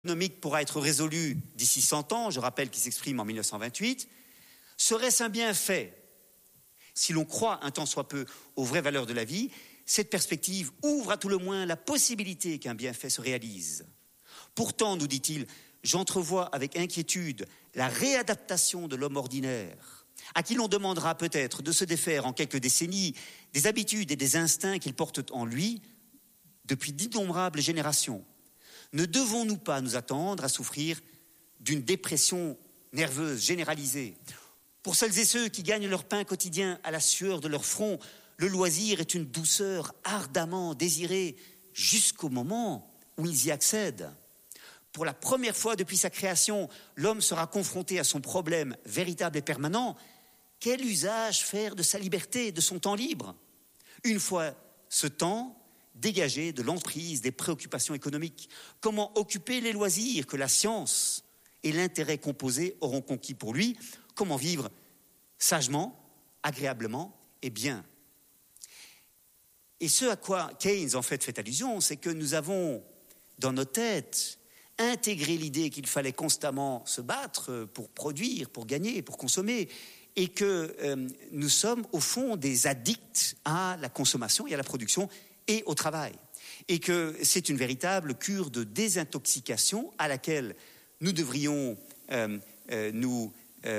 économique pourra être résolu d'ici 100 ans, je rappelle qu'il s'exprime en 1928, serait-ce un bienfait? Si l'on croit un tant soit peu aux vraies valeurs de la vie, cette perspective ouvre à tout le moins la possibilité qu'un bienfait se réalise. Pourtant, nous dit-il, j'entrevois avec inquiétude la réadaptation de l'homme ordinaire, à qui l'on demandera peut-être de se défaire en quelques décennies des habitudes et des instincts qu'il porte en lui depuis d'innombrables générations. Ne devons-nous pas nous attendre à souffrir d'une dépression nerveuse généralisée? Pour celles et ceux qui gagnent leur pain quotidien à la sueur de leur front, le loisir est une douceur ardemment désirée jusqu'au moment où ils y accèdent. Pour la première fois depuis sa création, l'homme sera confronté à son problème véritable et permanent. Quel usage faire de sa liberté, de son temps libre? Une fois ce temps dégagé de l'emprise des préoccupations économiques, comment occuper les loisirs que la science et l'intérêt composé auront conquis pour lui? Comment vivre sagement, agréablement et bien? Et ce à quoi Keynes en fait allusion, c'est que nous avons dans nos têtes intégré l'idée qu'il fallait constamment se battre pour produire, pour gagner, pour consommer, et que nous sommes au fond des addicts à la consommation et à la production et au travail. Et que c'est une véritable cure de désintoxication à laquelle nous devrions nous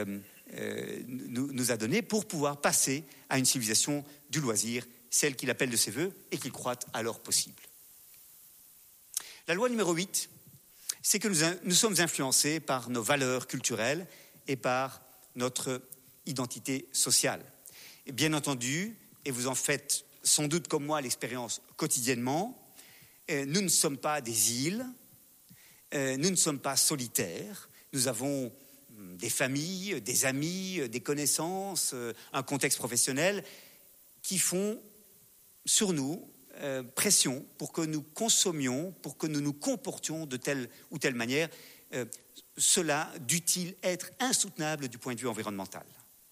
adonner pour pouvoir passer à une civilisation du loisir, celle qu'il appelle de ses voeux et qu'il croit alors possible. La loi numéro 8, c'est que nous sommes influencés par nos valeurs culturelles et par notre identité sociale. Et bien entendu, et vous en faites sans doute comme moi l'expérience quotidiennement, nous ne sommes pas des îles, nous ne sommes pas solitaires, nous avons des familles, des amis, des connaissances, un contexte professionnel qui font sur nous pression pour que nous consommions, pour que nous nous comportions de telle ou telle manière. Cela dût-il être insoutenable du point de vue environnemental?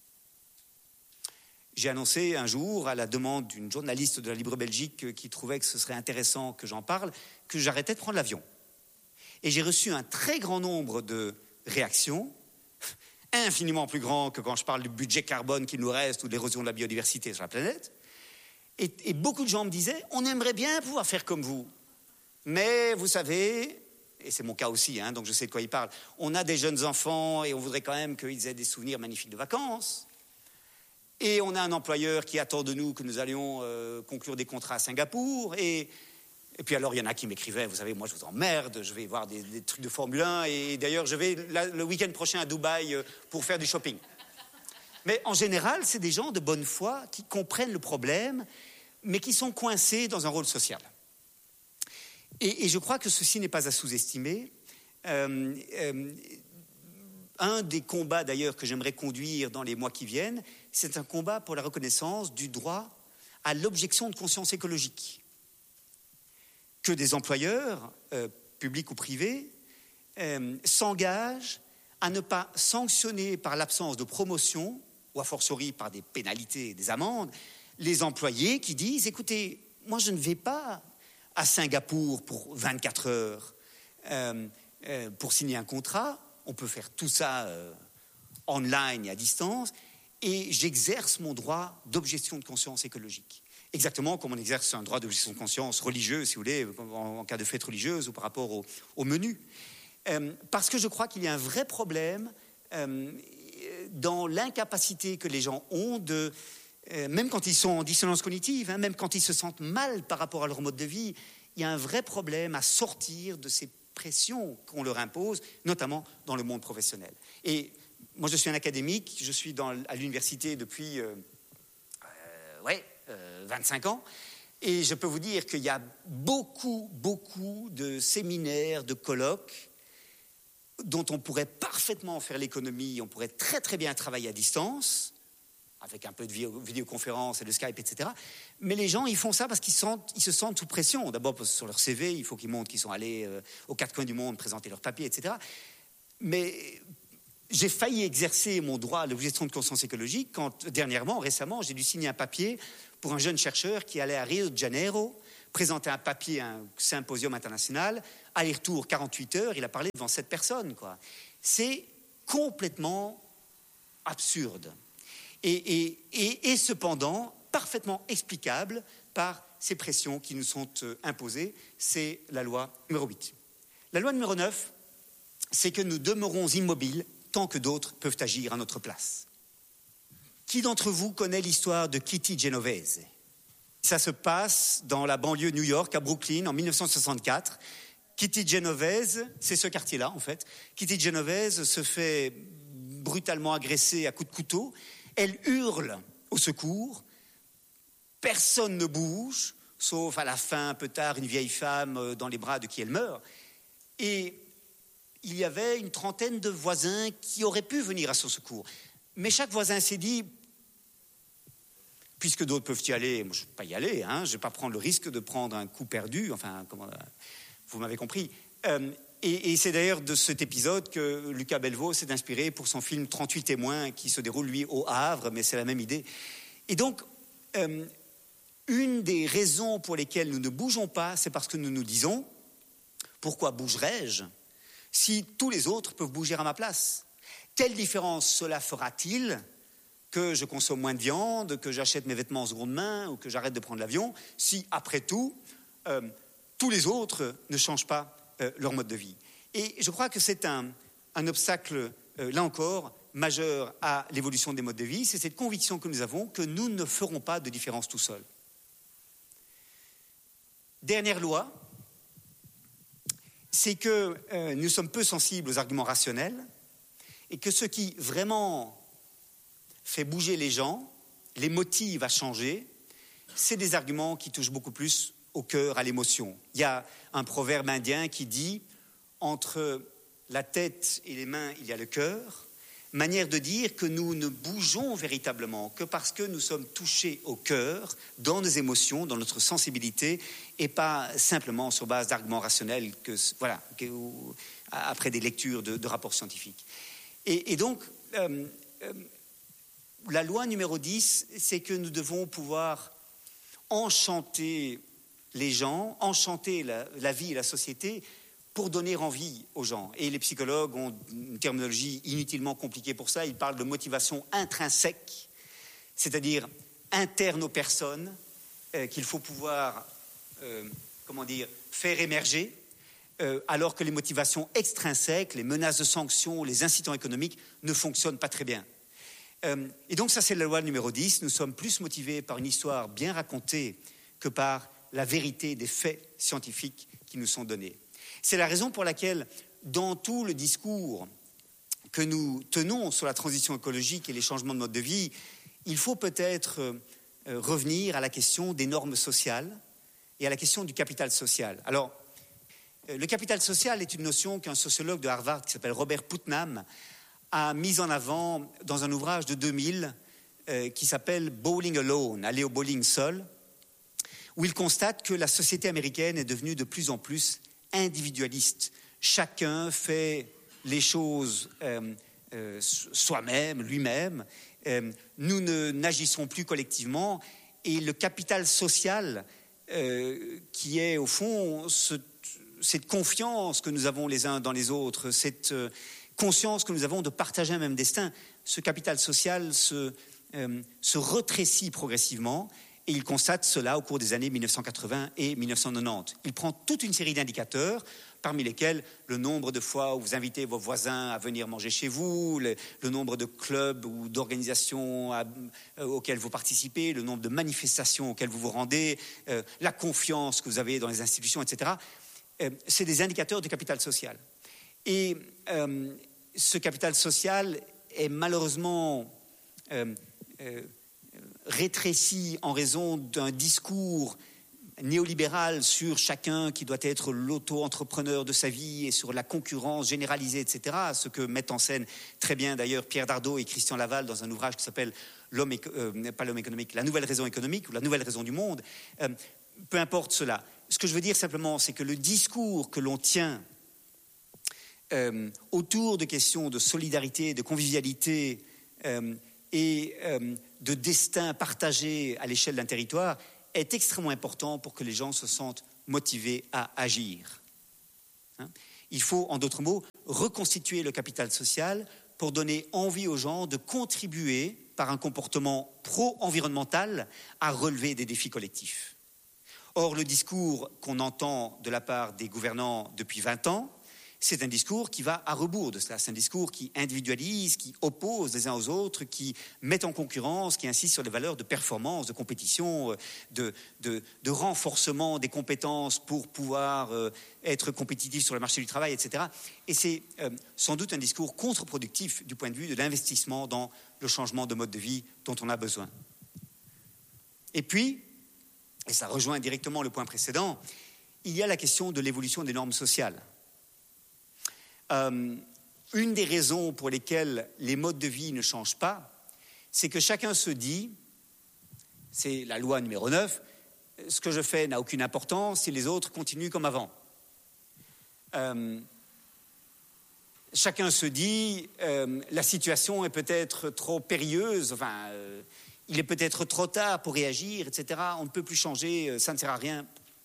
J'ai annoncé un jour, à la demande d'une journaliste de la Libre Belgique qui trouvait que ce serait intéressant que j'en parle, que j'arrêtais de prendre l'avion. Et j'ai reçu un très grand nombre de réactions, infiniment plus grand que quand je parle du budget carbone qu'il nous reste ou de l'érosion de la biodiversité sur la planète. Et beaucoup de gens me disaient, on aimerait bien pouvoir faire comme vous. Mais vous savez, et c'est mon cas aussi, donc je sais de quoi ils parlent, on a des jeunes enfants et on voudrait quand même qu'ils aient des souvenirs magnifiques de vacances. Et on a un employeur qui attend de nous que nous allions conclure des contrats à Singapour. Et puis alors, il y en a qui m'écrivaient, vous savez, moi je vous emmerde, je vais voir des trucs de Formule 1. Et d'ailleurs, je vais le week-end prochain à Dubaï pour faire du shopping. Mais en général, c'est des gens de bonne foi qui comprennent le problème, mais qui sont coincés dans un rôle social. Et je crois que ceci n'est pas à sous-estimer. Un des combats d'ailleurs que j'aimerais conduire dans les mois qui viennent, c'est un combat pour la reconnaissance du droit à l'objection de conscience écologique. Que des employeurs, publics ou privés, s'engagent à ne pas sanctionner par l'absence de promotion, ou a fortiori par des pénalités et des amendes, les employés qui disent « Écoutez, moi je ne vais pas à Singapour pour 24 heures pour signer un contrat, on peut faire tout ça online et à distance, et j'exerce mon droit d'objection de conscience écologique. » Exactement comme on exerce un droit d'objection de conscience religieux, si vous voulez, en cas de fête religieuse ou par rapport au menu. Parce que je crois qu'il y a un vrai problème dans l'incapacité que les gens ont de, même quand ils sont en dissonance cognitive, même quand ils se sentent mal par rapport à leur mode de vie, il y a un vrai problème à sortir de ces pressions qu'on leur impose, notamment dans le monde professionnel. Et moi, je suis un académique, je suis à l'université depuis 25 ans, et je peux vous dire qu'il y a beaucoup de séminaires, de colloques, dont on pourrait parfaitement faire l'économie, on pourrait très très bien travailler à distance, avec un peu de vidéoconférence et de Skype, etc. Mais les gens, ils font ça parce qu'ils se sentent sous pression. D'abord, parce que sur leur CV, il faut qu'ils montrent qu'ils sont allés aux quatre coins du monde présenter leurs papiers, etc. Mais j'ai failli exercer mon droit à l'objection de conscience écologique quand, récemment, j'ai dû signer un papier pour un jeune chercheur qui allait à Rio de Janeiro présenter un papier à un symposium international aller-retour 48 heures, il a parlé devant 7 personnes, quoi. C'est complètement absurde. Et cependant, parfaitement explicable par ces pressions qui nous sont imposées. C'est la loi numéro 8. La loi numéro 9, c'est que nous demeurons immobiles tant que d'autres peuvent agir à notre place. Qui d'entre vous connaît l'histoire de Kitty Genovese ? Ça se passe dans la banlieue de New York, à Brooklyn, en 1964. Kitty Genovese, c'est ce quartier-là en fait. Kitty Genovese se fait brutalement agresser à coups de couteau. Elle hurle au secours. Personne ne bouge, sauf à la fin, un peu tard, une vieille femme dans les bras de qui elle meurt. Et il y avait une trentaine de voisins qui auraient pu venir à son secours. Mais chaque voisin s'est dit, puisque d'autres peuvent y aller, moi je ne vais pas y aller, je ne vais pas prendre le risque de prendre un coup perdu, enfin, vous m'avez compris. Et c'est d'ailleurs de cet épisode que Lucas Belvaux s'est inspiré pour son film 38 témoins, qui se déroule, lui, au Havre, mais c'est la même idée. Et donc, une des raisons pour lesquelles nous ne bougeons pas, c'est parce que nous nous disons « Pourquoi bougerais-je si tous les autres peuvent bouger à ma place ? Quelle différence cela fera-t-il que je consomme moins de viande, que j'achète mes vêtements en seconde main ou que j'arrête de prendre l'avion, si, après tout, tous les autres ne changent pas leur mode de vie ?» Et je crois que c'est un obstacle, là encore, majeur à l'évolution des modes de vie. C'est cette conviction que nous avons que nous ne ferons pas de différence tout seuls. Dernière loi, c'est que nous sommes peu sensibles aux arguments rationnels et que ce qui vraiment fait bouger les gens, les motive à changer, c'est des arguments qui touchent beaucoup plus au cœur, à l'émotion. Il y a un proverbe indien qui dit « Entre la tête et les mains, il y a le cœur », manière de dire que nous ne bougeons véritablement que parce que nous sommes touchés au cœur, dans nos émotions, dans notre sensibilité, et pas simplement sur base d'arguments rationnels après des lectures de rapports scientifiques. Et donc, la loi numéro 10, c'est que nous devons pouvoir enchanter les gens, enchanter la vie et la société pour donner envie aux gens. Et les psychologues ont une terminologie inutilement compliquée pour ça. Ils parlent de motivation intrinsèque, c'est-à-dire interne aux personnes, qu'il faut pouvoir faire émerger, alors que les motivations extrinsèques, les menaces de sanctions, les incitants économiques ne fonctionnent pas très bien. Et donc ça, c'est la loi numéro 10. Nous sommes plus motivés par une histoire bien racontée que par la vérité des faits scientifiques qui nous sont donnés. C'est la raison pour laquelle, dans tout le discours que nous tenons sur la transition écologique et les changements de mode de vie, il faut peut-être revenir à la question des normes sociales et à la question du capital social. Alors, le capital social est une notion qu'un sociologue de Harvard qui s'appelle Robert Putnam a mise en avant dans un ouvrage de 2000 qui s'appelle « Bowling Alone », aller au bowling seul, où il constate que la société américaine est devenue de plus en plus individualiste. Chacun fait les choses soi-même, lui-même. Nous n'agissons plus collectivement et le capital social qui est au fond cette confiance que nous avons les uns dans les autres, cette conscience que nous avons de partager un même destin, ce capital social se rétrécit progressivement. Et il constate cela au cours des années 1980 et 1990. Il prend toute une série d'indicateurs, parmi lesquels le nombre de fois où vous invitez vos voisins à venir manger chez vous, le nombre de clubs ou d'organisations auxquelles vous participez, le nombre de manifestations auxquelles vous vous rendez, la confiance que vous avez dans les institutions, etc. C'est des indicateurs du capital social. Et ce capital social est malheureusement rétréci en raison d'un discours néolibéral sur chacun qui doit être l'auto-entrepreneur de sa vie et sur la concurrence généralisée, etc. Ce que mettent en scène très bien d'ailleurs Pierre Dardot et Christian Laval dans un ouvrage qui s'appelle La nouvelle raison économique ou La nouvelle raison du monde. Peu importe cela. Ce que je veux dire simplement, c'est que le discours que l'on tient autour de questions de solidarité, de convivialité et de destin partagé à l'échelle d'un territoire est extrêmement important pour que les gens se sentent motivés à agir. Il faut, en d'autres mots, reconstituer le capital social pour donner envie aux gens de contribuer par un comportement pro-environnemental à relever des défis collectifs. Or, le discours qu'on entend de la part des gouvernants depuis 20 ans, c'est un discours qui va à rebours de cela. C'est un discours qui individualise, qui oppose les uns aux autres, qui met en concurrence, qui insiste sur les valeurs de performance, de compétition, de renforcement des compétences pour pouvoir être compétitif sur le marché du travail, etc. Et c'est sans doute un discours contre-productif du point de vue de l'investissement dans le changement de mode de vie dont on a besoin. Et puis, et ça rejoint directement le point précédent, il y a la question de l'évolution des normes sociales. Une des raisons pour lesquelles les modes de vie ne changent pas, c'est que chacun se dit, c'est la loi numéro 9, ce que je fais n'a aucune importance si les autres continuent comme avant. Chacun se dit, la situation est peut-être trop périlleuse, il est peut-être trop tard pour réagir, etc. On ne peut plus changer, ça ne sert à rien.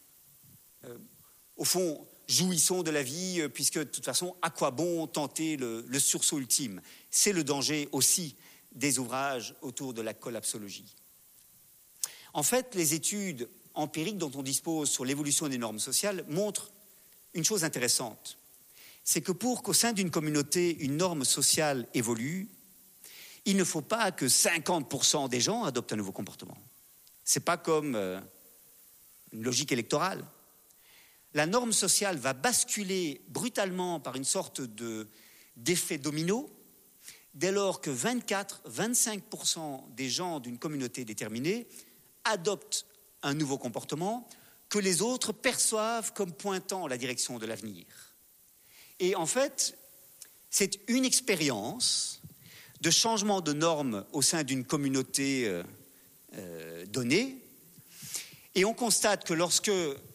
Au fond, jouissons de la vie, puisque de toute façon, à quoi bon tenter le sursaut ultime? C'est le danger aussi des ouvrages autour de la collapsologie. En fait, les études empiriques dont on dispose sur l'évolution des normes sociales montrent une chose intéressante. C'est que pour qu'au sein d'une communauté, une norme sociale évolue, il ne faut pas que 50% des gens adoptent un nouveau comportement. Ce n'est pas comme une logique électorale. La norme sociale va basculer brutalement par une sorte d'effet domino dès lors que 24-25% des gens d'une communauté déterminée adoptent un nouveau comportement que les autres perçoivent comme pointant la direction de l'avenir. Et en fait, c'est une expérience de changement de normes au sein d'une communauté donnée. Et on constate que lorsque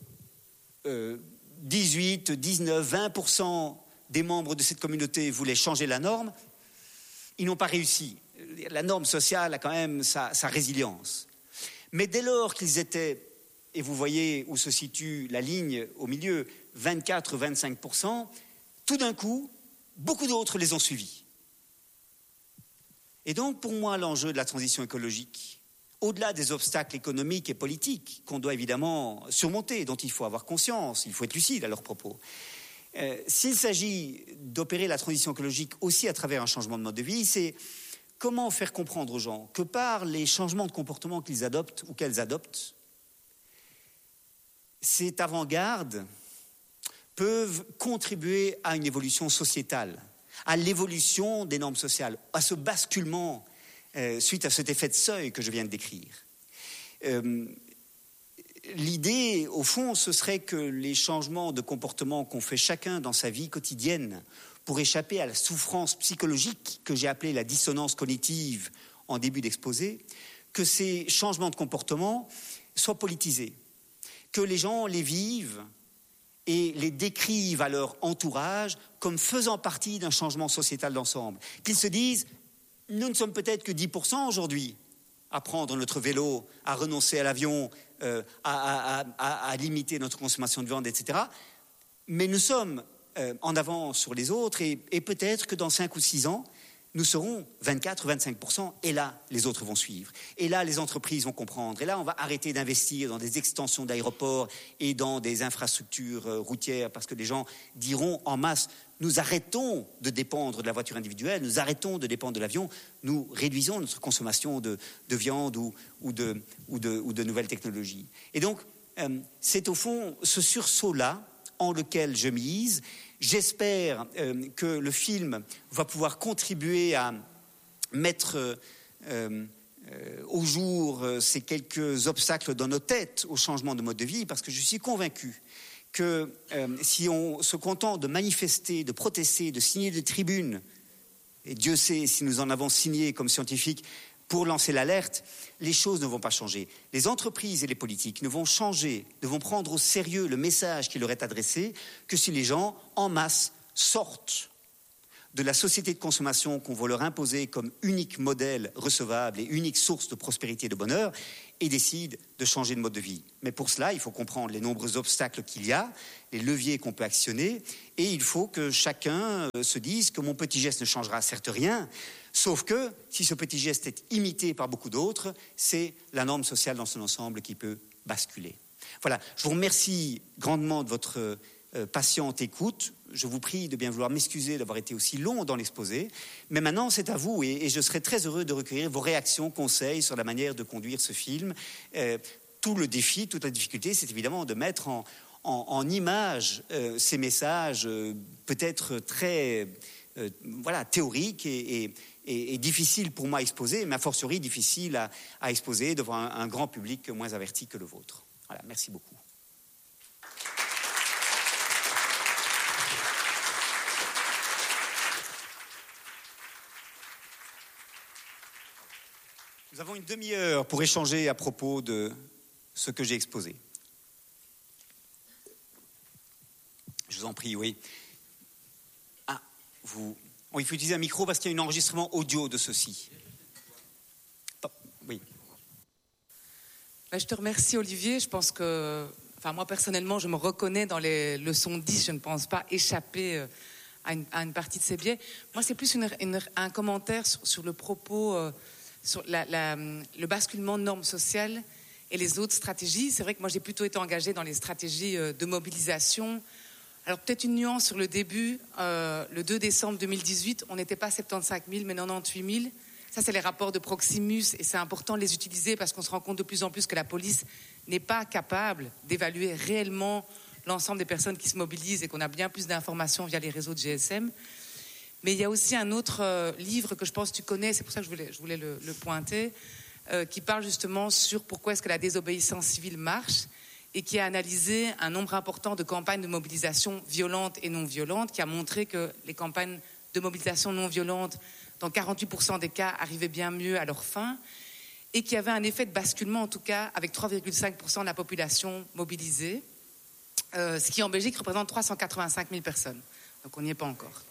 18, 19, 20% des membres de cette communauté voulaient changer la norme, ils n'ont pas réussi. La norme sociale a quand même sa résilience. Mais dès lors qu'ils étaient, et vous voyez où se situe la ligne au milieu, 24-25%, tout d'un coup, beaucoup d'autres les ont suivis. Et donc, pour moi, l'enjeu de la transition écologique, au-delà des obstacles économiques et politiques qu'on doit évidemment surmonter, dont il faut avoir conscience, il faut être lucide à leurs propos, s'il s'agit d'opérer la transition écologique aussi à travers un changement de mode de vie, c'est comment faire comprendre aux gens que par les changements de comportement qu'ils adoptent ou qu'elles adoptent, cette avant-garde peuvent contribuer à une évolution sociétale, à l'évolution des normes sociales, à ce basculement suite à cet effet de seuil que je viens de décrire. L'idée, au fond, ce serait que les changements de comportement qu'on fait chacun dans sa vie quotidienne pour échapper à la souffrance psychologique que j'ai appelée la dissonance cognitive en début d'exposé, que ces changements de comportement soient politisés, que les gens les vivent et les décrivent à leur entourage comme faisant partie d'un changement sociétal d'ensemble, qu'ils se disent « nous ne sommes peut-être que 10% aujourd'hui à prendre notre vélo, à renoncer à l'avion, à limiter notre consommation de viande, etc. Mais nous sommes en avance sur les autres et peut-être que dans 5 ou 6 ans, nous serons 24 ou 25%, et là, les autres vont suivre. Et là, les entreprises vont comprendre. Et là, on va arrêter d'investir dans des extensions d'aéroports et dans des infrastructures routières, parce que les gens diront en masse, nous arrêtons de dépendre de la voiture individuelle, nous arrêtons de dépendre de l'avion, nous réduisons notre consommation de viande ou de nouvelles technologies. Et donc, c'est au fond ce sursaut-là en lequel je mise. J'espère que le film va pouvoir contribuer à mettre au jour ces quelques obstacles dans nos têtes au changement de mode de vie, parce que je suis convaincu que si on se contente de manifester, de protester, de signer des tribunes, et Dieu sait si nous en avons signé comme scientifiques pour lancer l'alerte, les choses ne vont pas changer. Les entreprises et les politiques ne vont changer, ne vont prendre au sérieux le message qui leur est adressé que si les gens, en masse, sortent de la société de consommation qu'on va leur imposer comme unique modèle recevable et unique source de prospérité et de bonheur, et décident de changer de mode de vie. Mais pour cela, il faut comprendre les nombreux obstacles qu'il y a, les leviers qu'on peut actionner, et il faut que chacun se dise que mon petit geste ne changera certes rien, sauf que si ce petit geste est imité par beaucoup d'autres, c'est la norme sociale dans son ensemble qui peut basculer. Voilà, je vous remercie grandement de votre patiente écoute. Je vous prie de bien vouloir m'excuser d'avoir été aussi long dans l'exposé. Mais maintenant, c'est à vous et je serai très heureux de recueillir vos réactions, conseils sur la manière de conduire ce film. Tout le défi, toute la difficulté, c'est évidemment de mettre en image ces messages peut-être très théoriques et difficiles pour moi à exposer, mais a fortiori difficiles à exposer devant un grand public moins averti que le vôtre. Voilà, merci beaucoup. Nous avons une demi-heure pour échanger à propos de ce que j'ai exposé. Je vous en prie, oui. Il faut utiliser un micro parce qu'il y a un enregistrement audio de ceci. Oui. Je te remercie, Olivier. Je pense que, moi personnellement, je me reconnais dans les leçons 10. Je ne pense pas échapper à une partie de ces biais. Moi, c'est plus un commentaire sur le propos, sur le basculement de normes sociales et les autres stratégies. C'est vrai que moi, j'ai plutôt été engagée dans les stratégies de mobilisation. Alors, peut-être une nuance sur le début. Le 2 décembre 2018, on n'était pas 75 000, mais 98 000. Ça, c'est les rapports de Proximus et c'est important de les utiliser parce qu'on se rend compte de plus en plus que la police n'est pas capable d'évaluer réellement l'ensemble des personnes qui se mobilisent et qu'on a bien plus d'informations via les réseaux de GSM. Mais il y a aussi un autre livre que je pense que tu connais, c'est pour ça que je voulais le pointer, qui parle justement sur pourquoi est-ce que la désobéissance civile marche et qui a analysé un nombre important de campagnes de mobilisation violentes et non violentes, qui a montré que les campagnes de mobilisation non violentes, dans 48% des cas, arrivaient bien mieux à leur fin, et qui avait un effet de basculement, en tout cas, avec 3,5% de la population mobilisée, ce qui, en Belgique, représente 385 000 personnes. Donc, on n'y est pas encore.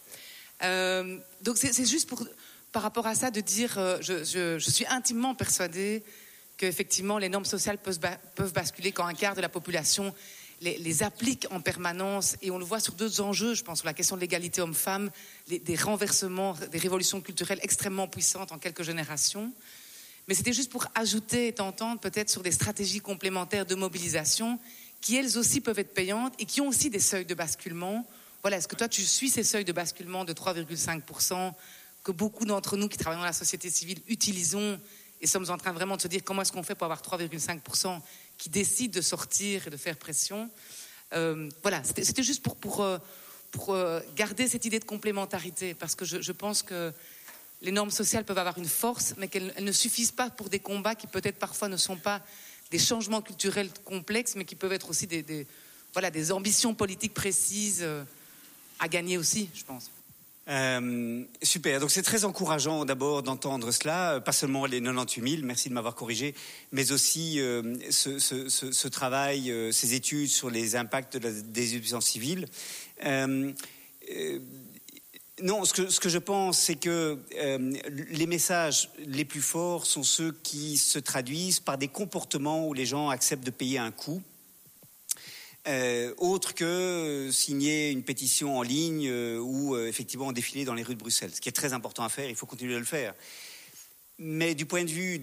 Donc, c'est juste par rapport à ça de dire, je suis intimement persuadée qu'effectivement, les normes sociales peuvent basculer quand un quart de la population les applique en permanence, et on le voit sur d'autres enjeux, je pense, sur la question de l'égalité homme-femme, des renversements, des révolutions culturelles extrêmement puissantes en quelques générations. Mais c'était juste pour ajouter et t'entendre peut-être sur des stratégies complémentaires de mobilisation qui, elles aussi, peuvent être payantes et qui ont aussi des seuils de basculement. Voilà, est-ce que toi, tu suis ces seuils de basculement de 3,5% que beaucoup d'entre nous qui travaillons dans la société civile utilisons et sommes en train vraiment de se dire comment est-ce qu'on fait pour avoir 3,5% qui décident de sortir et de faire pression. Voilà, c'était juste pour garder cette idée de complémentarité, parce que je pense que les normes sociales peuvent avoir une force, mais qu'elles ne suffisent pas pour des combats qui peut-être parfois ne sont pas des changements culturels complexes, mais qui peuvent être aussi des ambitions politiques précises à gagner aussi, je pense. Super, donc c'est très encourageant d'abord d'entendre cela, pas seulement les 98 000, merci de m'avoir corrigé, mais aussi ce travail, ces études sur les impacts de la désobéissance civile. Non, ce que je pense, c'est que les messages les plus forts sont ceux qui se traduisent par des comportements où les gens acceptent de payer un coût. Autre que signer une pétition en ligne ou effectivement défiler dans les rues de Bruxelles, ce qui est très important à faire, il faut continuer de le faire. Mais du point de vue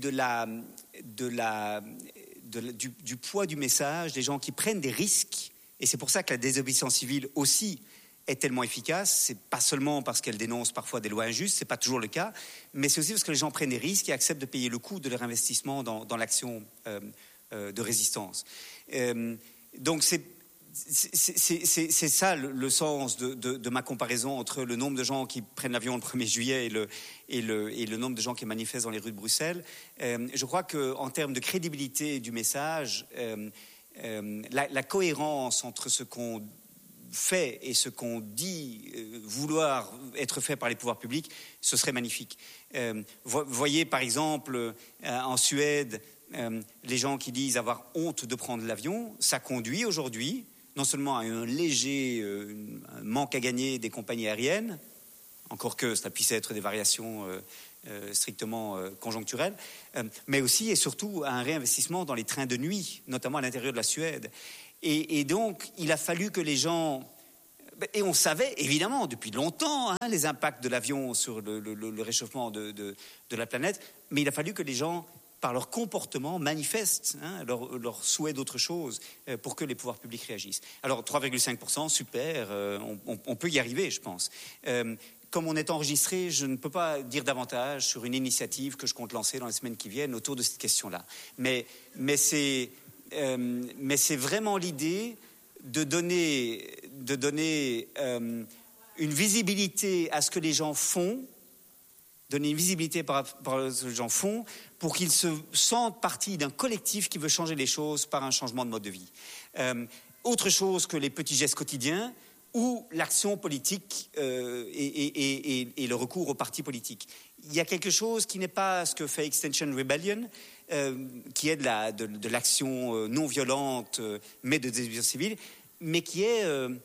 du poids du message, des gens qui prennent des risques, et c'est pour ça que la désobéissance civile aussi est tellement efficace, c'est pas seulement parce qu'elle dénonce parfois des lois injustes, c'est pas toujours le cas, mais c'est aussi parce que les gens prennent des risques et acceptent de payer le coût de leur investissement dans l'action de résistance. Donc c'est ça le sens de ma comparaison entre le nombre de gens qui prennent l'avion le 1er juillet et le nombre de gens qui manifestent dans les rues de Bruxelles. Je crois qu'en termes de crédibilité du message, la cohérence entre ce qu'on fait et ce qu'on dit vouloir être fait par les pouvoirs publics, ce serait magnifique. Voyez par exemple en Suède, les gens qui disent avoir honte de prendre l'avion, ça conduit aujourd'hui non seulement à un léger manque à gagner des compagnies aériennes, encore que ça puisse être des variations strictement conjoncturelles, mais aussi et surtout un réinvestissement dans les trains de nuit, notamment à l'intérieur de la Suède. Et donc, il a fallu que les gens... Et on savait, évidemment, depuis longtemps, les impacts de l'avion sur le réchauffement de la planète, mais il a fallu que les gens, par leur comportement, manifestent leur souhait d'autre chose pour que les pouvoirs publics réagissent. Alors, 3,5%, super, on peut y arriver, je pense. Comme on est enregistré, je ne peux pas dire davantage sur une initiative que je compte lancer dans les semaines qui viennent autour de cette question-là. Mais c'est vraiment l'idée de donner une visibilité à ce que les gens font, donner une visibilité par rapport à ce que les gens font, pour qu'ils se sentent partie d'un collectif qui veut changer les choses par un changement de mode de vie. Autre chose que les petits gestes quotidiens ou l'action politique et le recours aux partis politiques. Il y a quelque chose qui n'est pas ce que fait Extinction Rebellion, qui est de l'action non violente, mais de désobéissance civile, mais qui est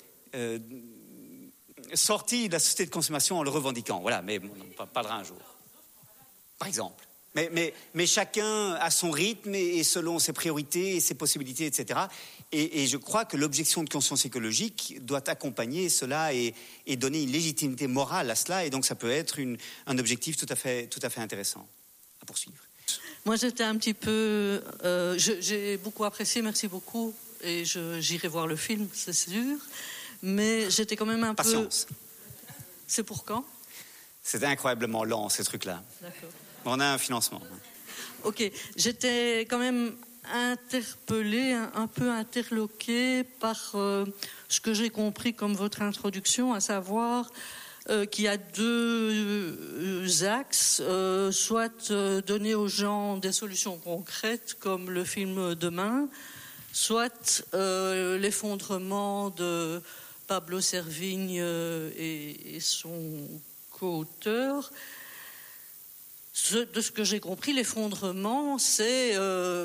sorti de la société de consommation en le revendiquant. Voilà, mais on en parlera un jour. Par exemple. Mais chacun a son rythme et selon ses priorités et ses possibilités, etc. Et je crois que l'objection de conscience écologique doit accompagner cela et donner une légitimité morale à cela. Et donc, ça peut être un objectif tout à fait intéressant à poursuivre. Moi, j'étais un petit peu... j'ai beaucoup apprécié, merci beaucoup. Et j'irai voir le film, c'est sûr. Mais j'étais quand même un peu... Patience. C'est pour quand ? C'est incroyablement lent, ces trucs-là. D'accord. On a un financement. Ok, j'étais quand même interpellée, un peu interloquée par ce que j'ai compris comme votre introduction, à savoir qu'il y a deux axes, soit donner aux gens des solutions concrètes comme le film Demain, soit l'effondrement de Pablo Servigne et son co-auteur. De ce que j'ai compris, l'effondrement, c'est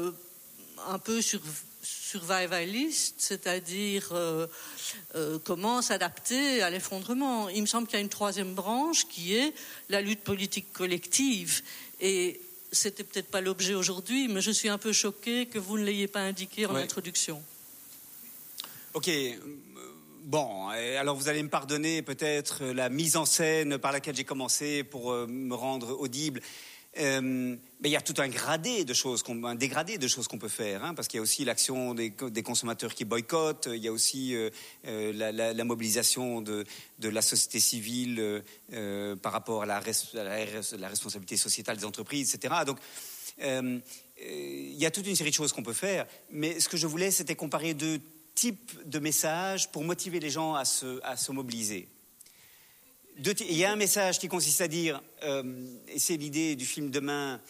un peu survivaliste, c'est-à-dire comment s'adapter à l'effondrement. Il me semble qu'il y a une troisième branche qui est la lutte politique collective. Et c'était peut-être pas l'objet aujourd'hui, mais je suis un peu choquée que vous ne l'ayez pas indiqué en introduction. Ok. Bon, alors vous allez me pardonner peut-être la mise en scène par laquelle j'ai commencé pour me rendre audible. Mais il y a tout un dégradé de choses qu'on peut faire, parce qu'il y a aussi l'action des consommateurs qui boycottent, il y a aussi la mobilisation de la société civile par rapport à la responsabilité sociétale des entreprises, etc. Donc, il y a toute une série de choses qu'on peut faire, mais ce que je voulais, c'était comparer deux types de messages pour motiver les gens à se mobiliser. Il y a un message qui consiste à dire, et c'est l'idée du film Demain,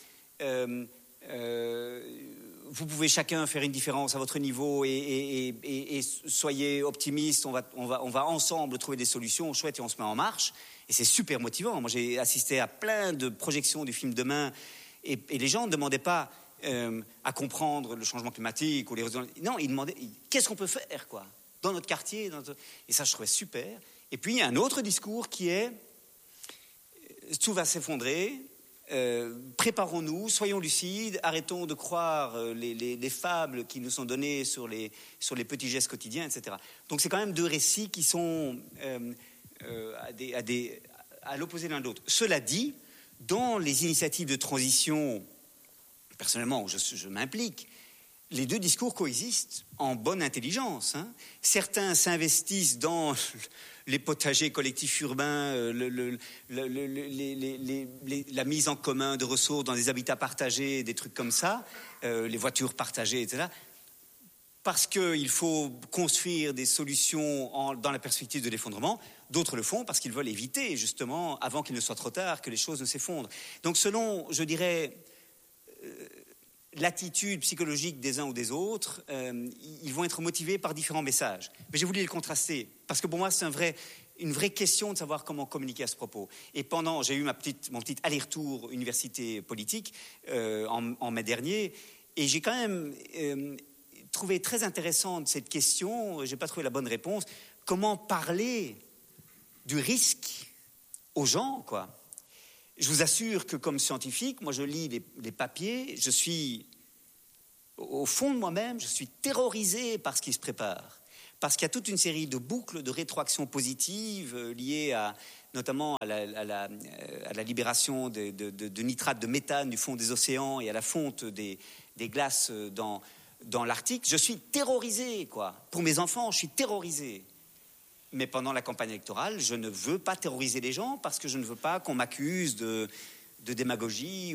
vous pouvez chacun faire une différence à votre niveau et soyez optimistes, on va ensemble trouver des solutions chouettes et on se met en marche. Et c'est super motivant. Moi, j'ai assisté à plein de projections du film Demain et les gens ne demandaient pas à comprendre le changement climatique ou les raisons. Non, ils demandaient qu'est-ce qu'on peut faire, quoi, dans notre quartier. Et ça, je trouvais super. Et puis, il y a un autre discours qui est tout va s'effondrer, préparons-nous, soyons lucides, arrêtons de croire les fables qui nous sont données sur les petits gestes quotidiens, etc. Donc, c'est quand même deux récits qui sont à l'opposé l'un de l'autre. Cela dit, dans les initiatives de transition, personnellement, où je m'implique, les deux discours coexistent en bonne intelligence. Certains s'investissent dans les potagers collectifs urbains, la mise en commun de ressources dans des habitats partagés, des trucs comme ça, les voitures partagées, etc. Parce qu'il faut construire des solutions dans la perspective de l'effondrement. D'autres le font parce qu'ils veulent éviter, justement, avant qu'il ne soit trop tard, que les choses ne s'effondrent. Donc selon, je dirais, l'attitude psychologique des uns ou des autres, ils vont être motivés par différents messages. Mais j'ai voulu les contraster, parce que pour moi, c'est une vraie question de savoir comment communiquer à ce propos. Et j'ai eu mon petit aller-retour université politique en mai dernier, et j'ai quand même trouvé très intéressante cette question, je n'ai pas trouvé la bonne réponse, comment parler du risque aux gens, quoi. Je vous assure que comme scientifique, moi je lis les papiers, je suis, au fond de moi-même, je suis terrorisé par ce qui se prépare. Parce qu'il y a toute une série de boucles de rétroaction positive liées notamment à la libération de nitrates de méthane du fond des océans et à la fonte des glaces dans l'Arctique. Je suis terrorisé, quoi. Pour mes enfants, je suis terrorisé. Mais pendant la campagne électorale, je ne veux pas terroriser les gens parce que je ne veux pas qu'on m'accuse de démagogie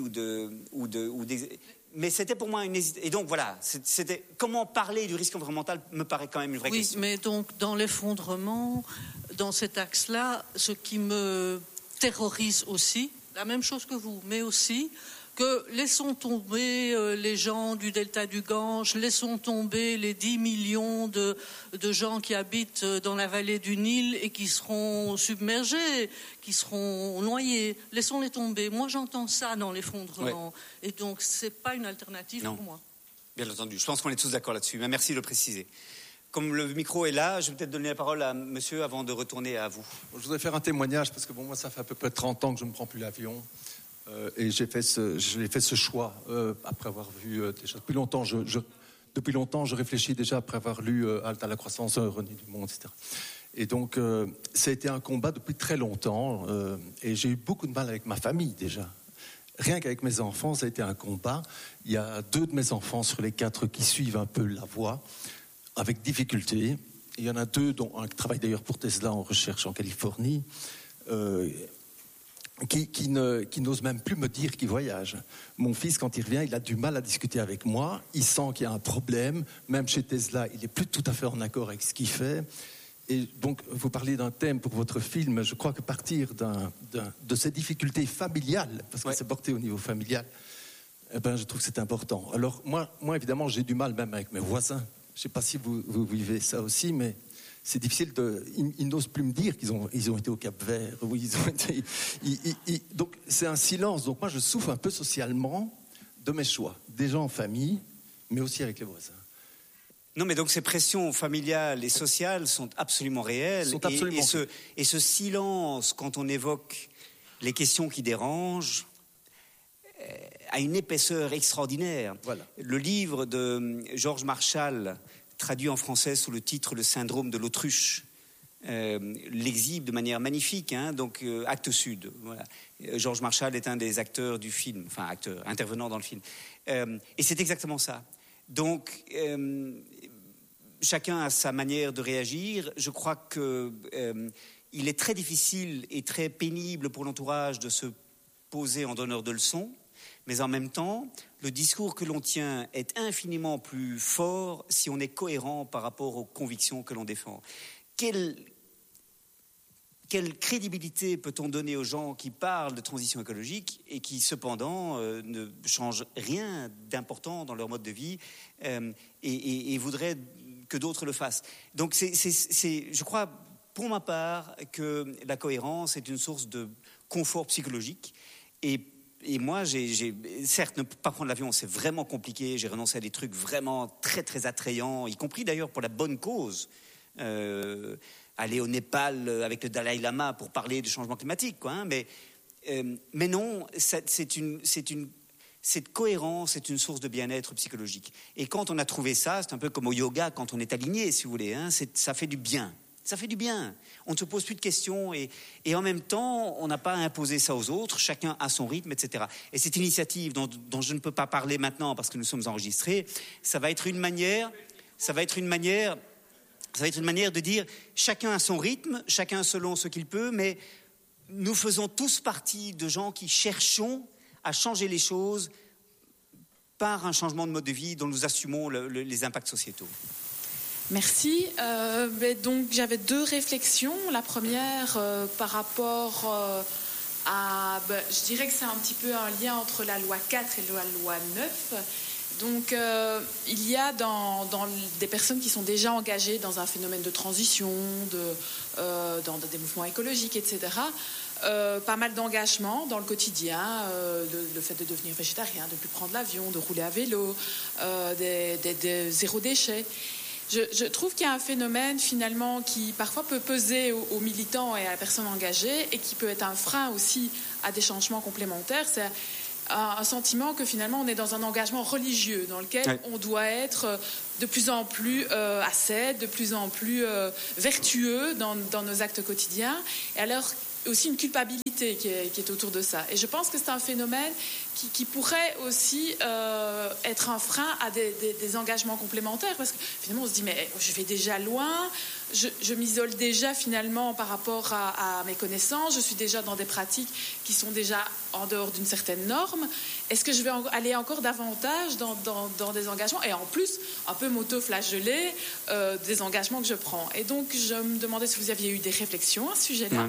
mais c'était pour moi une hésitation. Et donc voilà, c'était comment parler du risque environnemental me paraît quand même une vraie question. Oui, mais donc dans l'effondrement, dans cet axe-là, ce qui me terrorise aussi, la même chose que vous, mais aussi que laissons tomber les gens du delta du Gange, laissons tomber les 10 millions de gens qui habitent dans la vallée du Nil et qui seront submergés, qui seront noyés. Laissons-les tomber. Moi, j'entends ça dans l'effondrement. Ouais. Et donc, ce n'est pas une alternative pour moi. Bien entendu. Je pense qu'on est tous d'accord là-dessus. Mais merci de le préciser. Comme le micro est là, je vais peut-être donner la parole à monsieur avant de retourner à vous. Je voudrais faire un témoignage parce que moi, ça fait à peu près 30 ans que je ne prends plus l'avion. Et j'ai fait ce choix après avoir vu déjà depuis longtemps. Depuis longtemps, je réfléchis déjà après avoir lu Halte à la croissance, René Dumont, etc. Et donc, ça a été un combat depuis très longtemps. Et j'ai eu beaucoup de mal avec ma famille déjà. Rien qu'avec mes enfants, ça a été un combat. Il y a 2 de mes enfants sur les 4 qui suivent un peu la voie, avec difficulté. Il y en a 2, dont un qui travaille d'ailleurs pour Tesla en recherche en Californie. Qui n'ose même plus me dire qu'il voyage. Mon fils, quand il revient, il a du mal à discuter avec moi. Il sent qu'il y a un problème. Même chez Tesla, il n'est plus tout à fait en accord avec ce qu'il fait. Et donc, vous parlez d'un thème pour votre film. Je crois que partir de ces difficultés familiales, parce que c'est porté au niveau familial, je trouve que c'est important. Alors, moi, évidemment, j'ai du mal même avec mes voisins. Je ne sais pas si vous vivez ça aussi, mais... c'est difficile ils n'osent plus me dire qu'ils ont été au Cap-Vert. Oui, ils ont été. Donc c'est un silence. Donc moi je souffre un peu socialement de mes choix, déjà en famille, mais aussi avec les voisins. Non, mais donc ces pressions familiales et sociales sont absolument réelles. Et ce silence quand on évoque les questions qui dérangent a une épaisseur extraordinaire. Voilà. Le livre de Georges Marshall, traduit en français sous le titre « Le syndrome de l'autruche », l'exhibe de manière magnifique, donc Actes Sud. Voilà. Georges Marshall est un des acteurs du film, intervenant dans le film. Et c'est exactement ça. Donc, chacun a sa manière de réagir. Je crois qu'il est très difficile et très pénible pour l'entourage de se poser en donneur de leçons. Mais en même temps, le discours que l'on tient est infiniment plus fort si on est cohérent par rapport aux convictions que l'on défend. Quelle crédibilité peut-on donner aux gens qui parlent de transition écologique et qui, cependant, ne changent rien d'important dans leur mode de vie et voudraient que d'autres le fassent? Donc, je crois, pour ma part, que la cohérence est une source de confort psychologique. Et moi, certes, ne pas prendre l'avion, c'est vraiment compliqué. J'ai renoncé à des trucs vraiment très, très attrayants, y compris d'ailleurs pour la bonne cause. Aller au Népal avec le Dalai Lama pour parler du changement climatique, quoi. Mais non, cette cohérence est une source de bien-être psychologique. Et quand on a trouvé ça, c'est un peu comme au yoga, quand on est aligné, si vous voulez, ça fait du bien. Ça fait du bien. On ne se pose plus de questions et en même temps, on n'a pas à imposer ça aux autres. Chacun a son rythme, etc. Et cette initiative dont je ne peux pas parler maintenant parce que nous sommes enregistrés, ça va être une manière de dire chacun a son rythme, chacun selon ce qu'il peut, mais nous faisons tous partie de gens qui cherchons à changer les choses par un changement de mode de vie dont nous assumons les impacts sociétaux. Merci. Donc j'avais 2 réflexions. La première par rapport je dirais que c'est un petit peu un lien entre la loi 4 et la loi 9. Donc il y a dans des personnes qui sont déjà engagées dans un phénomène de transition, dans des mouvements écologiques, etc., pas mal d'engagement dans le quotidien, le fait de devenir végétarien, de ne plus prendre l'avion, de rouler à vélo, des zéro déchet. Je trouve qu'il y a un phénomène finalement qui parfois peut peser aux militants et à la personne engagée et qui peut être un frein aussi à des changements complémentaires. C'est un sentiment que finalement on est dans un engagement religieux dans lequel on doit être de plus en plus ascète, de plus en plus vertueux dans nos actes quotidiens. Et alors aussi une culpabilité qui est autour de ça. Et je pense que c'est un phénomène qui pourrait aussi être un frein à des engagements complémentaires, parce que finalement on se dit mais je vais déjà loin, je m'isole déjà finalement par rapport à mes connaissances, je suis déjà dans des pratiques qui sont déjà en dehors d'une certaine norme. Est-ce que je vais aller encore davantage dans des engagements et en plus un peu m'auto-flageller des engagements que je prends? Et donc je me demandais si vous aviez eu des réflexions à ce sujet-là.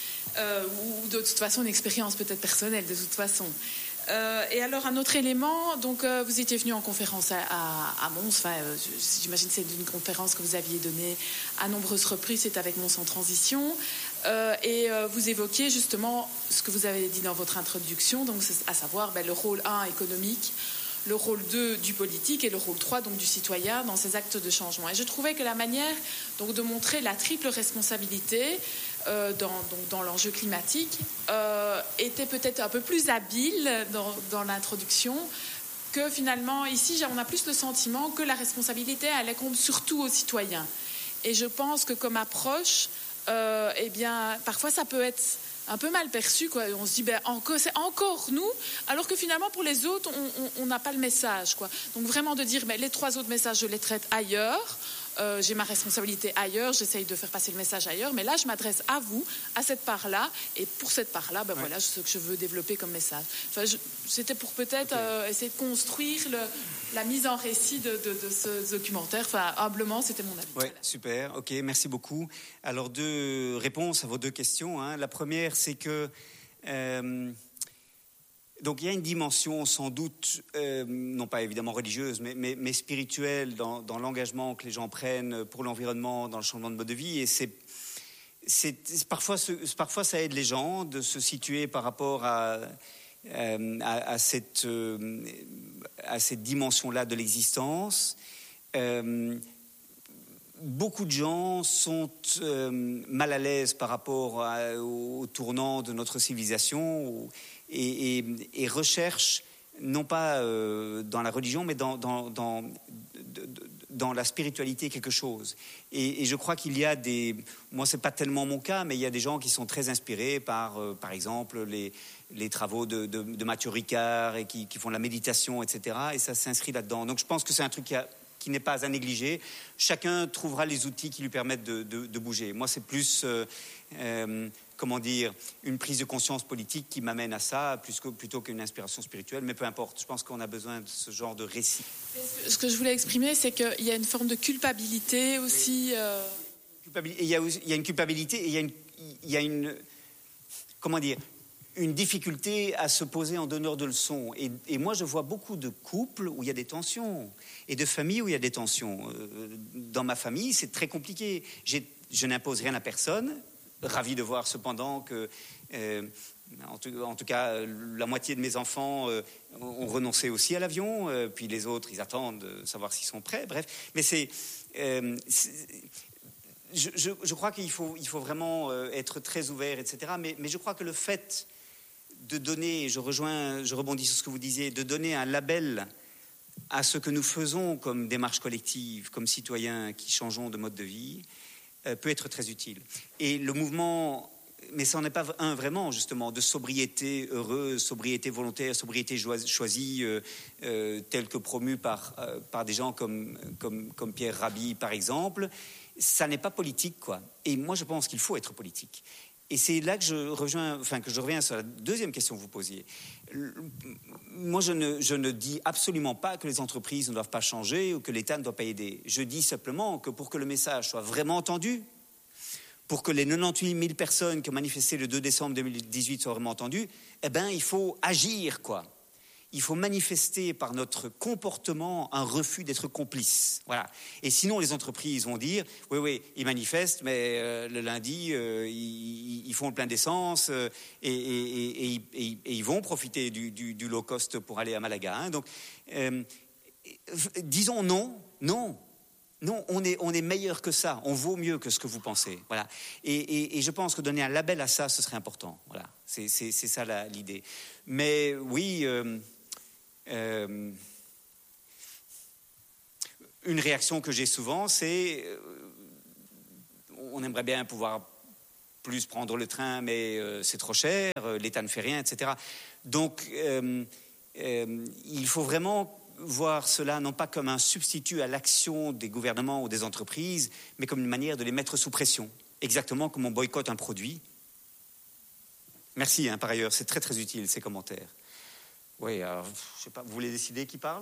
Ou de toute façon une expérience peut-être personnelle de toute façon. Et alors un autre élément, donc vous étiez venu en conférence à Mons, j'imagine que c'est une conférence que vous aviez donnée à nombreuses reprises, c'est avec Mons en transition, et vous évoquiez justement ce que vous avez dit dans votre introduction, donc à savoir le rôle 1 économique, le rôle 2 du politique et le rôle 3 donc du citoyen dans ces actes de changement. Et je trouvais que la manière donc de montrer la triple responsabilité dans l'enjeu climatique était peut-être un peu plus habile dans l'introduction, que finalement ici on a plus le sentiment que la responsabilité elle incombe surtout aux citoyens. Et je pense que comme approche parfois ça peut être un peu mal perçu, quoi. On se dit c'est encore nous, alors que finalement pour les autres on n'a pas le message, quoi. Donc vraiment de dire les 3 autres messages je les traite ailleurs, j'ai ma responsabilité ailleurs, j'essaye de faire passer le message ailleurs, mais là je m'adresse à vous, à cette part-là, et pour cette part-là voilà ce que je veux développer comme message. C'était pour peut-être essayer de construire la mise en récit de ce documentaire. Humblement, c'était mon avis. Ouais, super, ok, merci beaucoup. Alors 2 réponses à vos 2 questions. La première, c'est que donc il y a une dimension sans doute, non pas évidemment religieuse, mais spirituelle dans l'engagement que les gens prennent pour l'environnement, dans le changement de mode de vie. Et parfois ça aide les gens de se situer par rapport à cette dimension-là de l'existence. Beaucoup de gens sont mal à l'aise par rapport au tournant de notre civilisation et recherchent, non pas dans la religion, mais dans la spiritualité quelque chose. Et je crois qu'il y a moi c'est pas tellement mon cas, mais il y a des gens qui sont très inspirés par exemple les travaux de Mathieu Ricard et qui font de la méditation, etc. Et ça s'inscrit là-dedans. Donc je pense que c'est un truc qui n'est pas à négliger. Chacun trouvera les outils qui lui permettent de bouger. Moi, c'est plus, une prise de conscience politique qui m'amène à ça, plutôt qu'une inspiration spirituelle. Mais peu importe, je pense qu'on a besoin de ce genre de récit. Ce que je voulais exprimer, c'est qu'il y a une forme de culpabilité aussi. Il y a une culpabilité et il y a une difficulté à se poser en donneur de leçons. Et moi, je vois beaucoup de couples où il y a des tensions et de familles où il y a des tensions. Dans ma famille, c'est très compliqué. Je n'impose rien à personne. Ravi de voir cependant que, en tout cas, la moitié de mes enfants ont renoncé aussi à l'avion. Puis les autres, ils attendent de savoir s'ils sont prêts. Bref, mais je crois qu'il faut vraiment être très ouvert, etc. Mais je crois que le fait de donner, je rebondis sur ce que vous disiez, de donner un label à ce que nous faisons comme démarche collective, comme citoyens qui changeons de mode de vie, peut être très utile. Et le mouvement, mais ça n'en est pas un vraiment, justement, de sobriété heureuse, sobriété volontaire, sobriété choisie, telle que promue par des gens comme Pierre Rabhi, par exemple. Ça n'est pas politique, quoi. Et moi, je pense qu'il faut être politique. Et c'est là que je reviens sur la deuxième question que vous posiez. Moi, je ne dis absolument pas que les entreprises ne doivent pas changer ou que l'État ne doit pas aider. Je dis simplement que pour que le message soit vraiment entendu, pour que les 98 000 personnes qui ont manifesté le 2 décembre 2018 soient vraiment entendues, il faut agir, quoi. Il faut manifester par notre comportement un refus d'être complice. Voilà. Et sinon, les entreprises vont dire « Oui, ils manifestent, mais le lundi, ils font le plein d'essence et ils vont profiter du low cost pour aller à Malaga. » Donc, disons non. Non, on est meilleur que ça. On vaut mieux que ce que vous pensez. Voilà. Et je pense que donner un label à ça, ce serait important. Voilà. C'est ça l'idée. Mais oui, une réaction que j'ai souvent, c'est on aimerait bien pouvoir plus prendre le train, mais c'est trop cher, l'État ne fait rien, etc. Donc, il faut vraiment voir cela non pas comme un substitut à l'action des gouvernements ou des entreprises, mais comme une manière de les mettre sous pression, exactement comme on boycotte un produit. Merci, par ailleurs, c'est très très utile ces commentaires. Oui, alors, je sais pas, vous voulez décider qui parle ?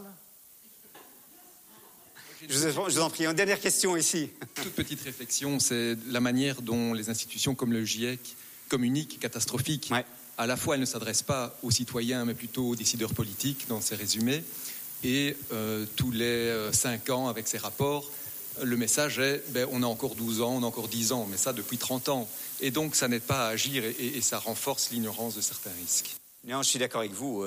Je vous en prie, une dernière question ici. Toute petite réflexion, c'est la manière dont les institutions comme le GIEC communiquent catastrophique. Ouais. À la fois, elles ne s'adressent pas aux citoyens, mais plutôt aux décideurs politiques dans ces résumés. Et tous les 5 ans, avec ces rapports, le message est on a encore 12 ans, on a encore 10 ans, mais ça depuis 30 ans. Et donc, ça n'aide pas à agir et ça renforce l'ignorance de certains risques. Non, je suis d'accord avec vous.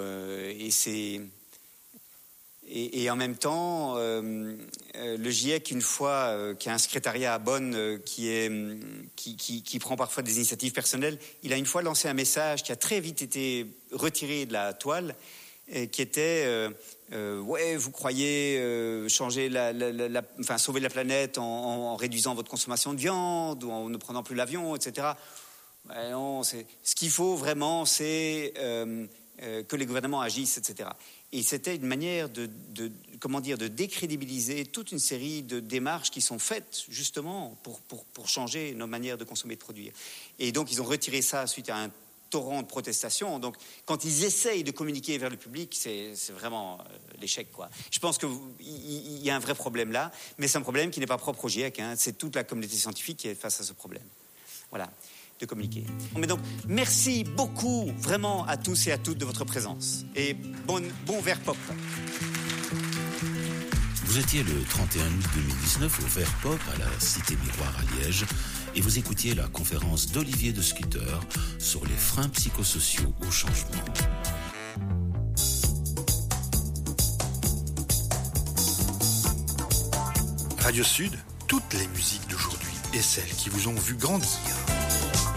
Et en même temps, le GIEC, une fois qui a un secrétariat à Bonn qui prend parfois des initiatives personnelles, il a une fois lancé un message qui a très vite été retiré de la toile, qui était ouais, vous croyez changer sauver la planète en réduisant votre consommation de viande ou en ne prenant plus l'avion, etc. Non, ce qu'il faut vraiment, c'est que les gouvernements agissent, etc. Et c'était une manière de décrédibiliser toute une série de démarches qui sont faites justement pour changer nos manières de consommer et de produire. Et donc ils ont retiré ça suite à un torrent de protestations. Donc quand ils essayent de communiquer vers le public, c'est vraiment l'échec, quoi. Je pense qu'il y a un vrai problème là, mais c'est un problème qui n'est pas propre au GIEC. C'est toute la communauté scientifique qui est face à ce problème. Voilà, de communiquer. Mais donc, merci beaucoup vraiment à tous et à toutes de votre présence. Et bon verre pop. Vous étiez le 31 août 2019 au Verre Pop à la Cité Miroir à Liège et vous écoutiez la conférence d'Olivier de Scutter sur les freins psychosociaux au changement. Radio Sud, toutes les musiques d'aujourd'hui et celles qui vous ont vu grandir.